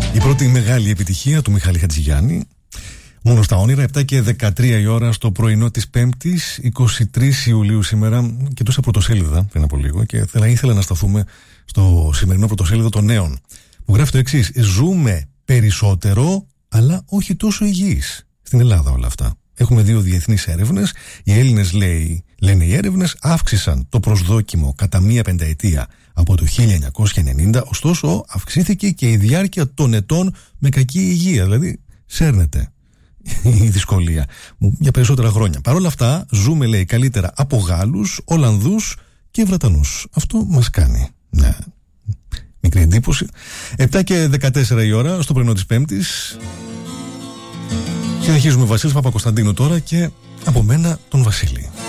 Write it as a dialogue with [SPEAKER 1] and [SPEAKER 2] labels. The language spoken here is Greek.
[SPEAKER 1] Η πρώτη μεγάλη επιτυχία του Μιχάλη Χατζηγιάννη. Μόνο στα όνειρα, 7 και 13 η ώρα στο πρωινό της Πέμπτης, 23 Ιουλίου σήμερα. Κοιτούσα πρωτοσέλιδα πριν από λίγο και ήθελα να σταθούμε στο σημερινό πρωτοσέλιδο των Νέων, που γράφει το εξής: ζούμε περισσότερο, αλλά όχι τόσο υγιείς. Στην Ελλάδα όλα αυτά. Έχουμε 2 διεθνείς έρευνες. Οι Έλληνες, λένε οι έρευνες, αύξησαν το προσδόκιμο κατά 1 πενταετία από το 1990, ωστόσο αυξήθηκε και η διάρκεια των ετών με κακή υγεία. Δηλαδή, σέρνεται η δυσκολία για περισσότερα χρόνια. Παρ' όλα αυτά, ζούμε, λέει, καλύτερα από Γάλλους, Ολλανδούς και Βρετανούς. Αυτό μας κάνει μια μικρή εντύπωση. 7 και 14 η ώρα στο πρωινό της Πέμπτης. Συνεχίζουμε Βασίλης Παπακοσταντίνου τώρα και από μένα τον Βασίλη.